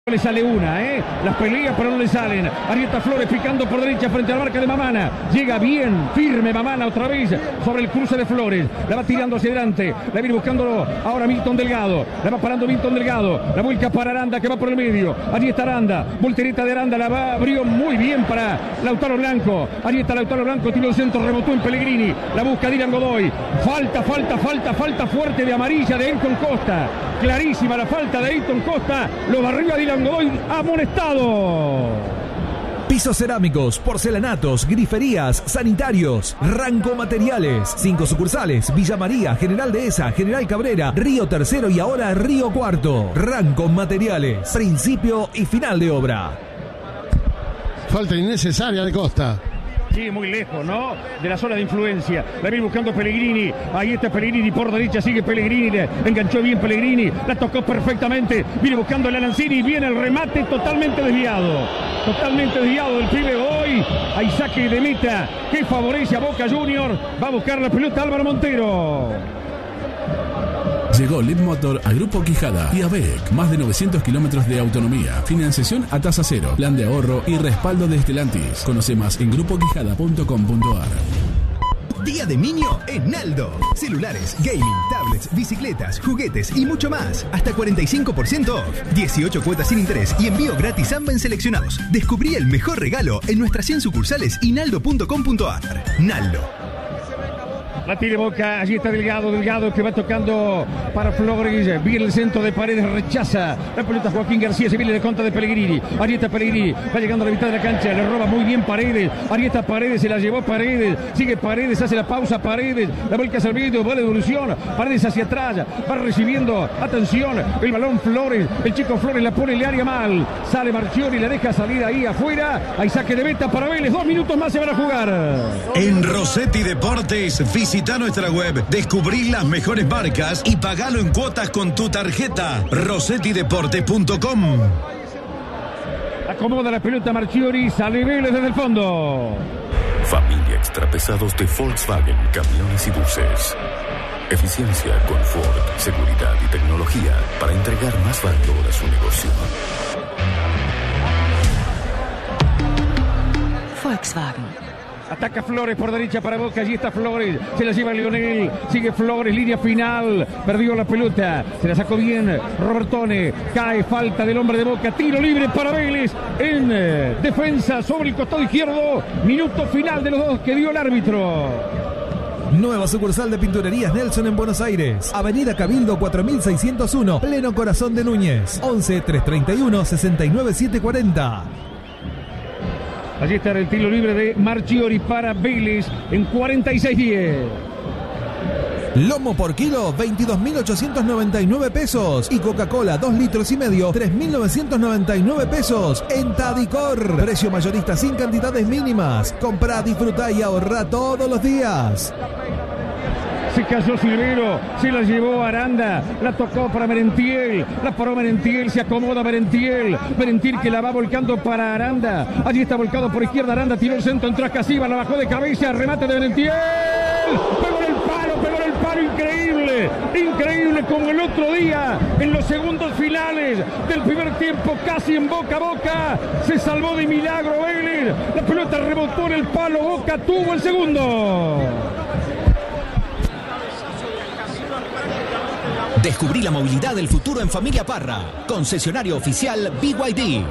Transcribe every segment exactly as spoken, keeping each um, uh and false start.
Le sale una, ¿eh? Las peleas pero no le salen. Arieta Flores picando por derecha frente a la marca de Mamana. Llega bien, firme Mamana otra vez sobre el cruce de Flores. La va tirando hacia adelante. La viene buscándolo ahora Milton Delgado. La va parando Milton Delgado. La vuelca para Aranda que va por el medio. Allí está Aranda. Voltereta de Aranda. La va, abrió muy bien para Lautaro Blanco. Allí está Lautaro Blanco. Tiro el centro, rebotó en Pellegrini. La busca Dylan Godoy. Falta, falta, falta, falta fuerte de amarilla de Eyton Costa. Clarísima la falta de Eyton Costa. Lo barrió a Dylan Godoy, amonestado. Pisos cerámicos, porcelanatos, griferías, sanitarios, Ranco Materiales. Cinco sucursales: Villa María, General Dehesa, General Cabrera, Río Tercero y ahora Río Cuarto. Ranco Materiales, principio y final de obra. Falta innecesaria de Costa. Sí, muy lejos, ¿no? De la zona de influencia. La viene buscando Pellegrini. Ahí está Pellegrini por derecha. Sigue Pellegrini. Le enganchó bien Pellegrini. La tocó perfectamente. Viene buscando a Lanzini. Viene el remate totalmente desviado. Totalmente desviado del pibe hoy. Hay saque de meta que favorece a Boca Junior. Va a buscar la pelota Álvaro Montero. Llegó Leadmotor a Grupo Quijada y a B E C. Más de novecientos kilómetros de autonomía, financiación a tasa cero, plan de ahorro y respaldo de Stellantis. Conoce más en grupo quijada punto com punto a r. Día de niño en Naldo. Celulares, gaming, tablets, bicicletas, juguetes y mucho más. Hasta cuarenta y cinco por ciento off. dieciocho cuotas sin interés y envío gratis AMBA en seleccionados. Descubrí el mejor regalo en nuestras cien sucursales y naldo punto com punto a r. Naldo. La tira Boca, allí está Delgado, Delgado que va tocando para Flores, viene el centro de Paredes, rechaza la pelota Joaquín García, se viene de contra de Pellegrini, allí está Pellegrini, va llegando a la mitad de la cancha, le roba muy bien Paredes, allí está Paredes, se la llevó Paredes, sigue Paredes, hace la pausa Paredes, la vuelca hacia el medio, va la devolución, Paredes hacia atrás, va recibiendo, atención, el balón Flores, el chico Flores la pone en el área mal, sale Marchiori, la deja salir ahí afuera, hay saque de meta para Vélez, dos minutos más se van a jugar. En Rossetti Deportes, visita nuestra web, descubrí las mejores marcas y pagalo en cuotas con tu tarjeta. rossetti deportes punto com. Acomoda la pelota Marchiori, sale Vélez desde el fondo. Familia Extrapesados de Volkswagen, camiones y buses. Eficiencia, confort, seguridad y tecnología para entregar más valor a su negocio. Volkswagen. Ataca Flores por derecha para Boca, allí está Flores, se la lleva Lionel, sigue Flores, línea final, perdió la pelota, se la sacó bien Robertone, cae, falta del hombre de Boca, tiro libre para Vélez, en eh, defensa sobre el costado izquierdo, minuto final de los dos que dio el árbitro. Nueva sucursal de Pinturerías Nelson en Buenos Aires. Avenida Cabildo cuatro mil seiscientos uno, pleno corazón de Núñez. once, trescientos treinta y uno, sesenta y nueve, setecientos cuarenta. Allí está el tiro libre de Marchiori para Vélez en cuarenta y seis diez. Lomo por kilo, veintidós mil ochocientos noventa y nueve pesos. Y Coca-Cola, dos litros y medio, tres mil novecientos noventa y nueve pesos. En Tadicor, precio mayorista sin cantidades mínimas. Comprá, disfrutá y ahorrá todos los días. Se cayó Silvero, se la llevó Aranda, la tocó para Merentiel, la paró Merentiel, se acomoda Merentiel, Merentiel que la va volcando para Aranda, allí está volcado por izquierda Aranda, tiró el centro, entró a Casiva, la bajó de cabeza, remate de Merentiel, pegó en el palo, pegó en el palo, increíble, increíble como el otro día, en los segundos finales del primer tiempo, casi en boca a boca, se salvó de milagro Vélez, la pelota rebotó en el palo, Boca tuvo el segundo. Descubrí la movilidad del futuro en Familia Parra. Concesionario oficial B Y D.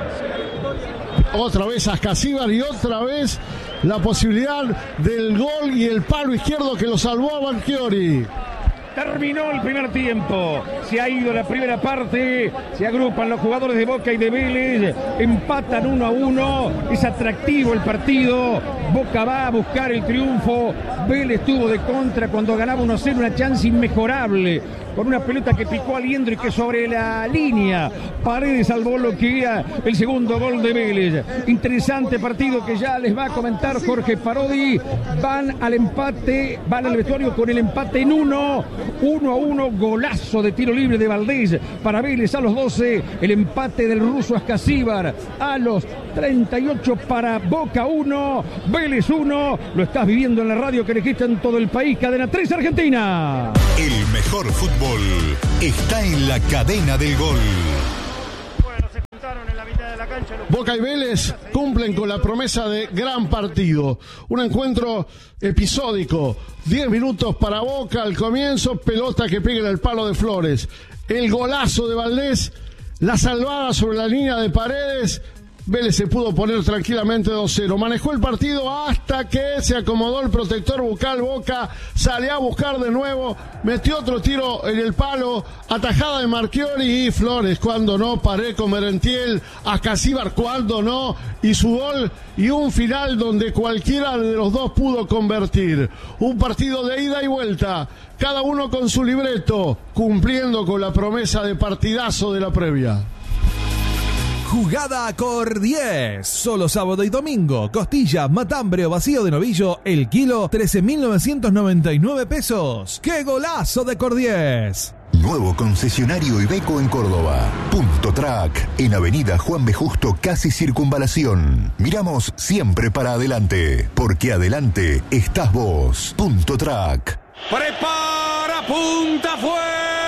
Otra vez Ascasíbar y otra vez la posibilidad del gol y el palo izquierdo que lo salvó a Banchiori. Terminó el primer tiempo, se ha ido la primera parte, se agrupan los jugadores de Boca y de Vélez, empatan uno a uno, es atractivo el partido, Boca va a buscar el triunfo, Vélez tuvo de contra cuando ganaba uno a cero, una chance inmejorable, con una pelota que picó a Liendro y que sobre la línea Paredes salvó lo que era el segundo gol de Vélez. Interesante partido que ya les va a comentar Jorge Parodi, van al empate, van al vestuario con el empate en uno, uno a uno, golazo de tiro libre de Valdés para Vélez a los doce, el empate del ruso Ascasíbar a los treinta y ocho para Boca uno, Vélez uno, lo estás viviendo en la radio que elegiste en todo el país, Cadena tres Argentina. El mejor fútbol está en la cadena del gol. Boca y Vélez cumplen con la promesa de gran partido. Un encuentro episódico. diez minutos para Boca al comienzo, pelota que pega en el palo de Flores. El golazo de Valdés, la salvada sobre la línea de Paredes. Vélez se pudo poner tranquilamente dos cero. Manejó el partido hasta que se acomodó el protector bucal. Boca salió a buscar de nuevo, metió otro tiro en el palo, atajada de Marchiori y Flores, cuando no, Pareco, Merentiel, Ascasíbar, cuando no, y su gol, y un final donde cualquiera de los dos pudo convertir. Un partido de ida y vuelta, cada uno con su libreto, cumpliendo con la promesa de partidazo de la previa. Jugada Cor diez. Solo sábado y domingo. Costilla, matambre o vacío de novillo. El kilo, trece mil novecientos noventa y nueve pesos. ¡Qué golazo de Cor diez! Nuevo concesionario Iveco en Córdoba. Punto Track. En Avenida Juan B. Justo, casi Circunvalación. Miramos siempre para adelante. Porque adelante estás vos. Punto Track. Prepara, punta, fue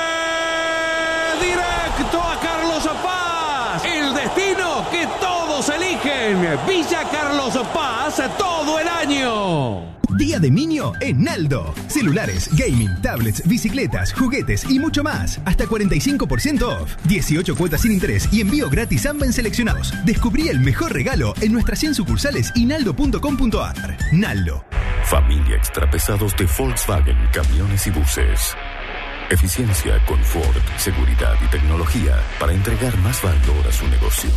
directo a Carlos Paz. El destino que todos eligen. Villa Carlos Paz todo el año. Día de niño en Naldo. Celulares, gaming, tablets, bicicletas, juguetes y mucho más. Hasta cuarenta y cinco por ciento off. dieciocho cuotas sin interés y envío gratis a Amben seleccionados. Descubrí el mejor regalo en nuestras cien sucursales y naldo punto com punto ar. Naldo. Familia Extrapesados de Volkswagen, camiones y buses. Eficiencia, confort, seguridad y tecnología para entregar más valor a su negocio.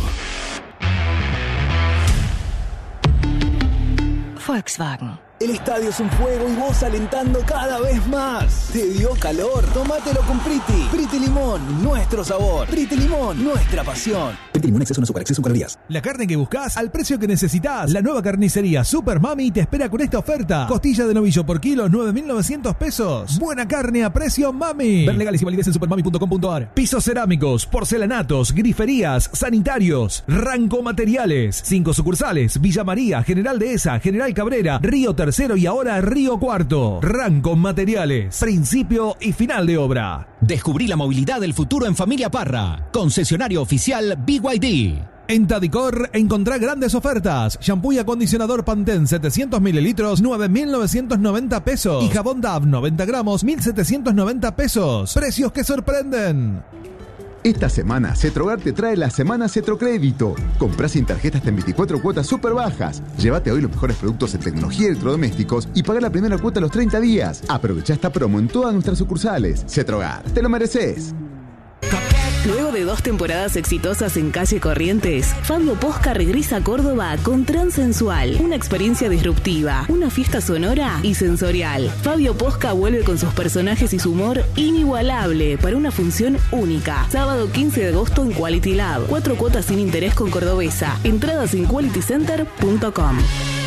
Volkswagen. El estadio es un fuego y vos alentando cada vez más. ¿Te dio calor? Tómatelo con Priti. Priti Limón, nuestro sabor. Priti Limón, nuestra pasión. Priti Limón, exceso no azúcar, exceso calorías. La carne que buscas al precio que necesitas. La nueva carnicería Super Mami te espera con esta oferta. Costilla de novillo por kilo, nueve mil novecientos pesos. Buena carne a precio Mami. Ver legales y validez en supermami punto com punto ar. Pisos cerámicos, porcelanatos, griferías, sanitarios, Ranco Materiales. Cinco sucursales: Villa María, General Dehesa, General Cabrera, Río Tercero y ahora Río Cuarto. Ranco Materiales. Principio y final de obra. Descubrí la movilidad del futuro en Familia Parra. Concesionario oficial B Y D. En Tadicor encontrá grandes ofertas. Shampoo y acondicionador Pantene setecientos mililitros, nueve mil novecientos noventa pesos. Y jabón Dove noventa gramos, mil setecientos noventa pesos. Precios que sorprenden. Esta semana, Cetrogar te trae la Semana Cetrocrédito. Comprás sin tarjeta hasta en veinticuatro cuotas súper bajas. Llévate hoy los mejores productos en tecnología y electrodomésticos y paga la primera cuota a los treinta días. Aprovecha esta promo en todas nuestras sucursales. Cetrogar, te lo mereces. Luego de dos temporadas exitosas en Calle Corrientes, Fabio Posca regresa a Córdoba con Transensual, una experiencia disruptiva, una fiesta sonora y sensorial. Fabio Posca vuelve con sus personajes y su humor inigualable para una función única. Sábado quince de agosto en Quality Lab. Cuatro cuotas sin interés con Cordobesa. Entradas en quality center punto com.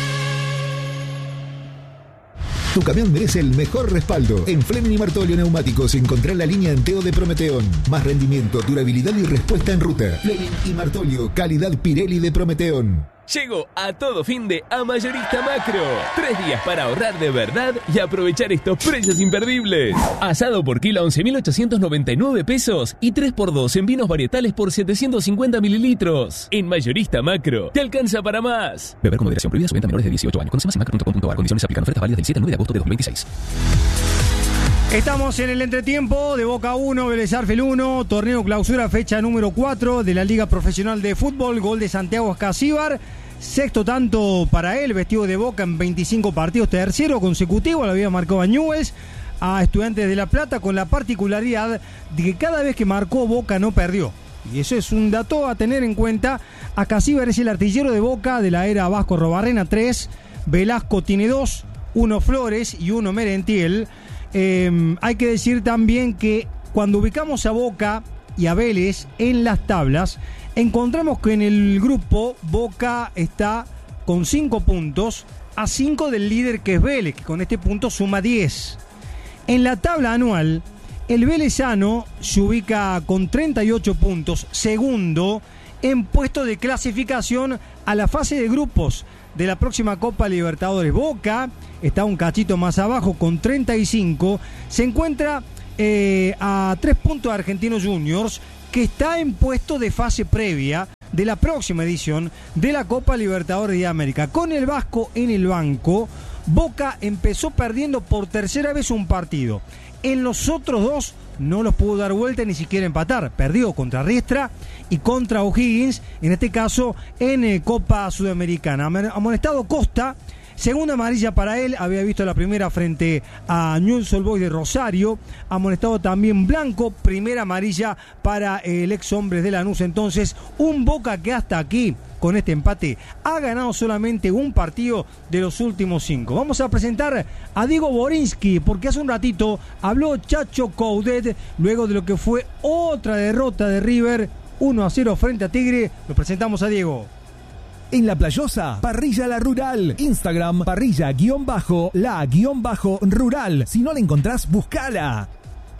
Tu camión merece el mejor respaldo. En Fleming y Martolio Neumáticos encontrá la línea Enteo de Prometeón. Más rendimiento, durabilidad y respuesta en ruta. Fleming y Martolio, calidad Pirelli de Prometeón. Llego a todo fin de a Mayorista Macro. Tres días para ahorrar de verdad y aprovechar estos precios imperdibles. Asado por kilo a once mil ochocientos noventa y nueve pesos y tres por dos en vinos varietales por setecientos cincuenta mililitros. En Mayorista Macro, te alcanza para más. Beber con moderación, prohibida su venta a menores de dieciocho años. Conoce más en macro punto com punto ar. Condiciones aplican. Ofertas válidas del siete al nueve de agosto de dos mil veintiséis. Estamos en el entretiempo de Boca uno, Vélez Sarsfield uno, torneo clausura, fecha número cuatro de la Liga Profesional de Fútbol, gol de Santiago Ascasíbar, sexto tanto para él, vestido de Boca en veinticinco partidos, tercero consecutivo, lo había marcado a Newell's, a Estudiantes de La Plata, con la particularidad de que cada vez que marcó Boca no perdió. Y eso es un dato a tener en cuenta. Ascasíbar es el artillero de Boca de la era Vasco Robarrena, tres, Velasco tiene dos, uno Flores y uno Merentiel. Eh, hay que decir también que cuando ubicamos a Boca y a Vélez en las tablas, encontramos que en el grupo Boca está con cinco puntos, a cinco del líder que es Vélez, que con este punto suma diez. En la tabla anual, el velezano se ubica con treinta y ocho puntos, segundo en puesto de clasificación a la fase de grupos de la próxima Copa Libertadores. Boca está un cachito más abajo con treinta y cinco. Se encuentra eh, a tres puntos de Argentinos Juniors, que está en puesto de fase previa. de la próxima edición de la Copa Libertadores de América. Con el Vasco en el banco, Boca empezó perdiendo por tercera vez un partido. En los otros dos no los pudo dar vuelta ni siquiera empatar. Perdió contra Riestra y contra O'Higgins, en este caso en eh, Copa Sudamericana. Amonestado Costa, segunda amarilla para él, había visto la primera frente a Newell's Old Boys de Rosario. Amonestado también Blanco, primera amarilla para el ex hombre de Lanús. Entonces, un Boca que hasta aquí, con este empate, ha ganado solamente un partido de los últimos cinco. Vamos a presentar a Diego Borinsky, porque hace un ratito habló Chacho Coudet, luego de lo que fue otra derrota de River, uno a cero frente a Tigre. Lo presentamos a Diego. En La Playosa, Parrilla La Rural. Instagram, parrilla-la-rural. Si no la encontrás, buscala.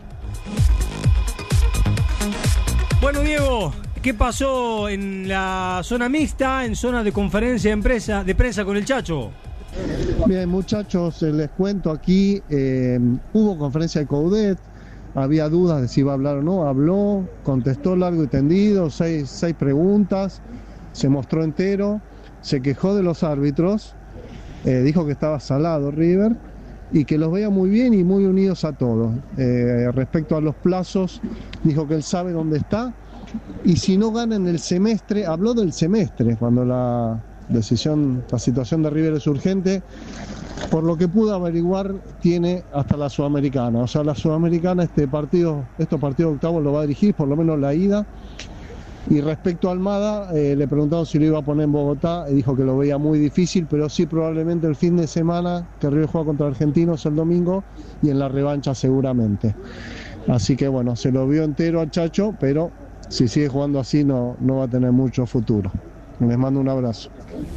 Bueno, Diego, ¿qué pasó en la zona mixta, en zona de conferencia de, empresa, de prensa con el Chacho? Bien, muchachos, les cuento aquí, eh, hubo conferencia de Coudet, había dudas de si iba a hablar o no, habló, contestó largo y tendido, seis, seis preguntas, se mostró entero, se quejó de los árbitros, eh, dijo que estaba salado River y que los veía muy bien y muy unidos a todos. Eh, respecto a los plazos, dijo que él sabe dónde está y si no gana en el semestre, habló del semestre, cuando la decisión, la situación de River es urgente, por lo que pudo averiguar tiene hasta la Sudamericana, o sea la Sudamericana este partido, estos partidos octavos lo va a dirigir, por lo menos la ida. Y respecto a Almada, eh, le preguntaron si lo iba a poner en Bogotá y dijo que lo veía muy difícil, pero sí probablemente el fin de semana, que River juega contra Argentinos el domingo y en la revancha seguramente. Así que bueno, se lo vio entero al Chacho, pero si sigue jugando así no, no va a tener mucho futuro. Les mando un abrazo.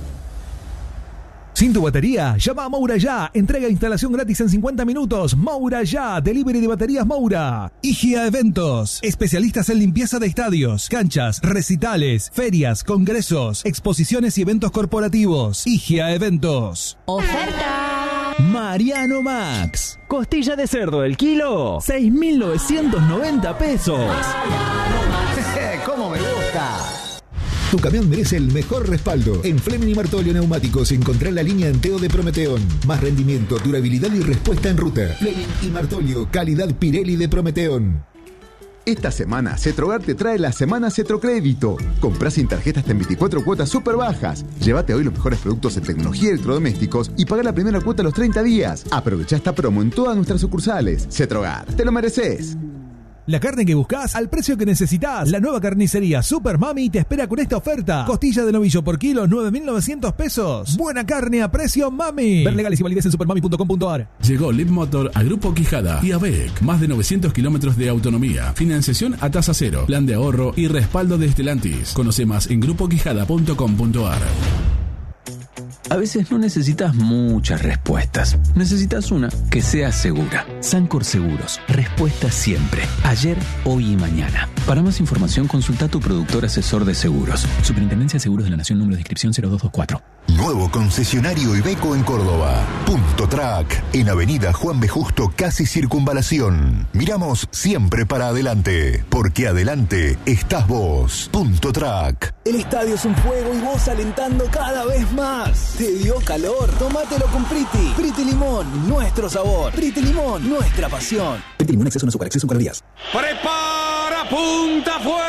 Sin tu batería, llama a Moura Ya. Entrega e instalación gratis en cincuenta minutos. Moura Ya, delivery de baterías Moura. Igia Eventos, especialistas en limpieza de estadios, canchas, recitales, ferias, congresos, exposiciones y eventos corporativos. Igia Eventos. ¡Oferta! Mariano Max. Costilla de cerdo del kilo, seis mil novecientos noventa pesos. ¿Cómo me gusta? Tu camión merece el mejor respaldo. En Fleming y Martolio Neumáticos encontrá la línea Anteo de Prometeón. Más rendimiento, durabilidad y respuesta en ruta. Fleming y Martolio, calidad Pirelli de Prometeón. Esta semana, Cetrogar te trae la Semana Cetrocrédito. Comprá sin tarjeta hasta en veinticuatro cuotas súper bajas. Llévate hoy los mejores productos en tecnología y electrodomésticos y paga la primera cuota a los treinta días. Aprovecha esta promo en todas nuestras sucursales. Cetrogar, te lo mereces. La carne que buscas al precio que necesitas. La nueva carnicería Super Mami te espera con esta oferta. Costilla de novillo por kilo, nueve mil novecientos pesos. Buena carne a precio Mami. Ver legales y validez en supermami punto com punto ar. Llegó Leap Motor a Grupo Quijada y a ABEC. Más de novecientos kilómetros de autonomía. Financiación a tasa cero. Plan de ahorro y respaldo de Stellantis. Conoce más en grupo quijada punto com punto ar. A veces no necesitas muchas respuestas. Necesitas una que sea segura. Sancor Seguros. Respuesta siempre. Ayer, hoy y mañana. Para más información, consulta a tu productor asesor de seguros. Superintendencia de Seguros de la Nación, número de inscripción cero dos dos cuatro. Nuevo concesionario Iveco en Córdoba. Punto Track. En Avenida Juan B. Justo, casi Circunvalación. Miramos siempre para adelante. Porque adelante estás vos. Punto Track. El estadio es un fuego y vos alentando cada vez más. ¿Te dio calor? Tómatelo con Priti. Priti Limón, nuestro sabor. Priti Limón, nuestra pasión. Priti Limón, exceso en azúcar, exceso en calorías. Prepara, punta, fue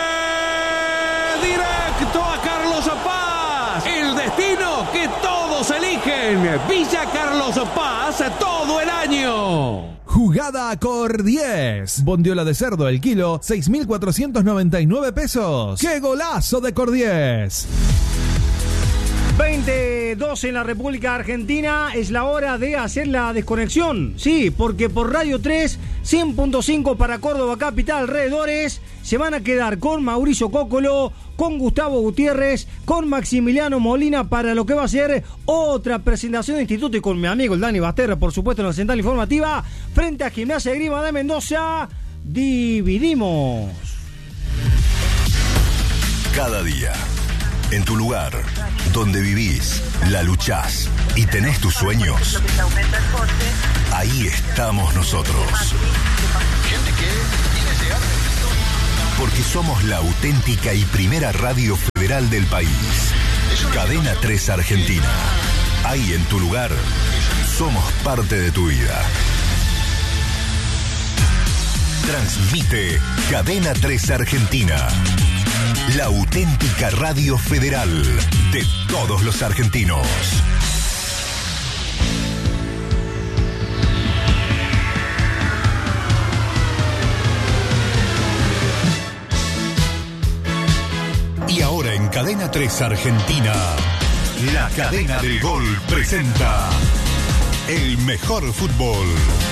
directo a Carlos Paz. El destino que todos eligen. Villa Carlos Paz todo el año. Jugada Cor diez. Bondiola de cerdo el kilo, seis mil cuatrocientos noventa y nueve pesos. ¡Qué golazo de Cor diez! veintidós en la República Argentina, es la hora de hacer la desconexión. Sí, porque por Radio tres, cien punto cinco para Córdoba Capital, alrededores, se van a quedar con Mauricio Cócolo, con Gustavo Gutiérrez, con Maximiliano Molina para lo que va a ser otra presentación de instituto y con mi amigo el Dani Basterra, por supuesto, en la central informativa, frente a Gimnasia de Grima de Mendoza. Dividimos. Cada día, en tu lugar, donde vivís, la luchás y tenés tus sueños, ahí estamos nosotros. Porque somos la auténtica y primera radio federal del país. Cadena tres Argentina. Ahí en tu lugar, somos parte de tu vida. Transmite Cadena tres Argentina. La auténtica radio federal de todos los argentinos. Y ahora en Cadena tres Argentina, la cadena del gol presenta el mejor fútbol.